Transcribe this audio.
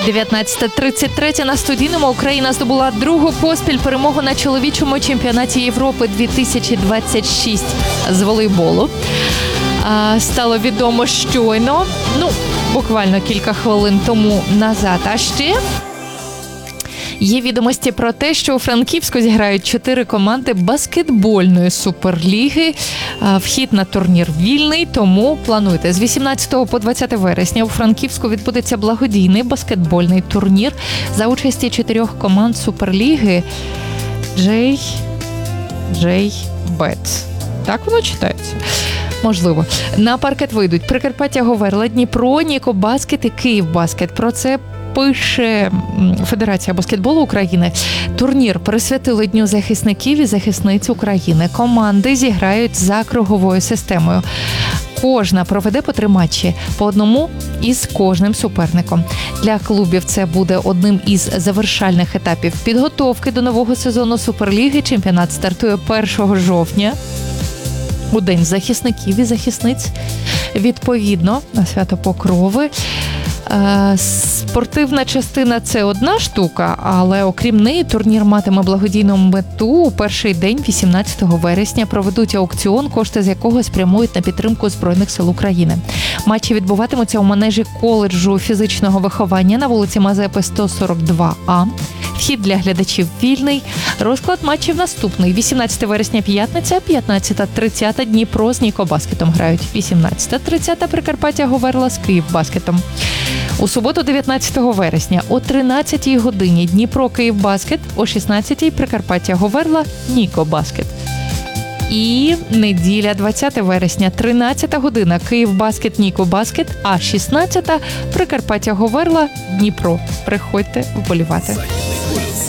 19:33 на студійному Україна здобула другу поспіль перемогу на чоловічому чемпіонаті Європи 2026 з волейболу. Стало відомо щойно, буквально кілька хвилин тому назад. А ще є відомості про те, що у Франківську зіграють 4 команди баскетбольної суперліги. Вхід на турнір вільний, тому плануйте. З 18 по 20 вересня у Франківську відбудеться благодійний баскетбольний турнір за участі 4 команд суперліги JBet. Так воно читається? Можливо. На паркет вийдуть Прикарпаття Говерла, Дніпро, Нікобаскет і Київбаскет. Про це пише Федерація баскетболу України. Турнір присвятили Дню захисників і захисниць України. Команди зіграють за круговою системою. Кожна проведе по 3 матчі, по одному із кожним суперником. Для клубів це буде одним із завершальних етапів підготовки до нового сезону Суперліги. Чемпіонат стартує 1 жовтня. У День захисників і захисниць, відповідно, на свято Покрови. Спортивна частина – це одна штука, але окрім неї турнір матиме благодійну мету. У перший день, 18 вересня, проведуть аукціон, кошти з якого спрямують на підтримку Збройних сил України. Матчі відбуватимуться у манежі коледжу фізичного виховання на вулиці Мазепи, 142А. Вхід для глядачів вільний. Розклад матчів наступний. 18 вересня – п'ятниця, 15:30 Дніпро з Нікобаскетом грають. 18:30 Прикарпаття Говерла з Київбаскетом. У суботу, 19 вересня, о 13-й годині Дніпро Київбаскет, о 16-й Прикарпаття Говерла Нікобаскет. І неділя, 20 вересня, 13 година Київбаскет Нікобаскет, а 16-та Прикарпаття Говерла Дніпро. Приходьте вболівати.